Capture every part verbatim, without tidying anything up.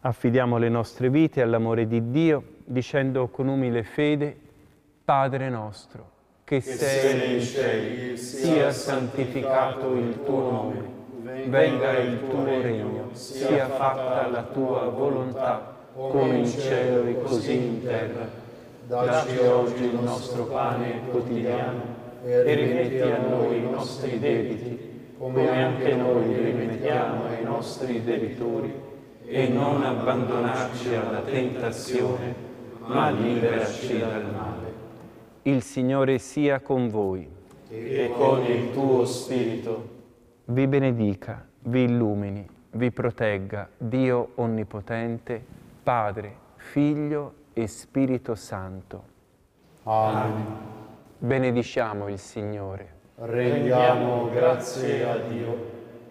Affidiamo le nostre vite all'amore di Dio, dicendo con umile fede: Padre nostro, che sei nei cieli, sia santificato il tuo nome, venga il tuo regno, sia fatta la tua volontà, come in cielo e così in terra. Dacci oggi il nostro pane quotidiano e rimetti a noi i nostri debiti, come anche noi rimettiamo ai nostri debitori, e non abbandonarci alla tentazione, ma liberaci dal male. Il Signore sia con voi. E con il tuo spirito. Vi benedica, vi illumini, vi protegga Dio Onnipotente, Padre, Figlio e Spirito Santo. Amen. Benediciamo il Signore. Rendiamo grazie a Dio.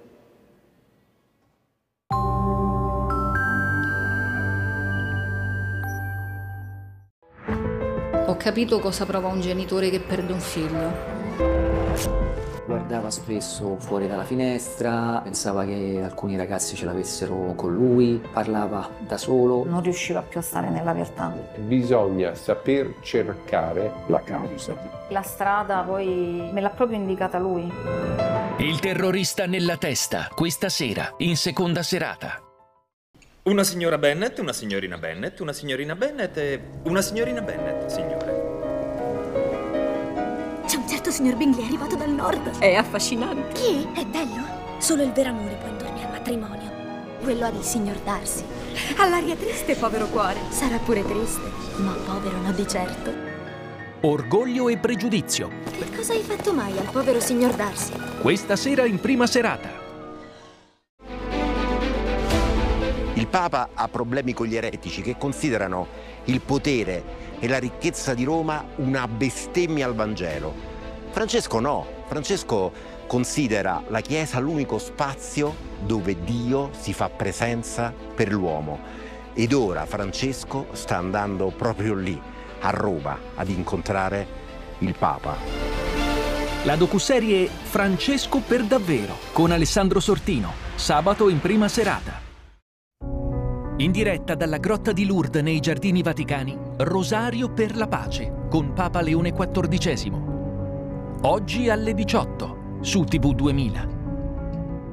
Ho capito cosa prova un genitore che perde un figlio. Guardava spesso fuori dalla finestra, pensava che alcuni ragazzi ce l'avessero con lui, parlava da solo. Non riusciva più a stare nella realtà. Bisogna saper cercare la causa. La strada poi me l'ha proprio indicata lui. Il terrorista nella testa, questa sera, in seconda serata. Una signora Bennet, una signorina Bennet, una signorina Bennet e una signorina Bennet, signore. C'è un certo signor Bingley arrivato dal nord. È affascinante. Chi? È bello? Solo il vero amore può indurmi al matrimonio. Quello del signor Darcy. Ha l'aria triste, povero cuore. Sarà pure triste, ma povero no di certo. Orgoglio e pregiudizio. Che cosa hai fatto mai al povero signor Darcy? Questa sera in prima serata. Il Papa ha problemi con gli eretici che considerano il potere e la ricchezza di Roma una bestemmia al Vangelo. Francesco no, Francesco considera la Chiesa l'unico spazio dove Dio si fa presenza per l'uomo. Ed ora Francesco sta andando proprio lì, a Roma, ad incontrare il Papa. La docuserie Francesco per davvero, con Alessandro Sortino, sabato in prima serata. In diretta dalla Grotta di Lourdes nei Giardini Vaticani, Rosario per la pace con Papa Leone quattordicesimo. Oggi alle diciotto su T V duemila.